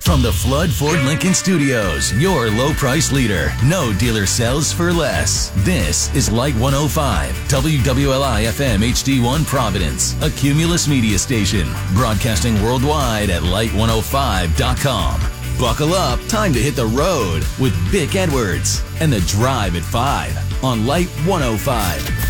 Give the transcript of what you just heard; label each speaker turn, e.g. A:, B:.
A: From the Flood Ford Lincoln Studios, your low price leader. No dealer sells for less. This is Light 105, WWLI FM HD1 Providence, a Cumulus media station, broadcasting worldwide at light105.com. Buckle up, time to hit the road with Vic Edwards and The Drive at 5 on Light 105.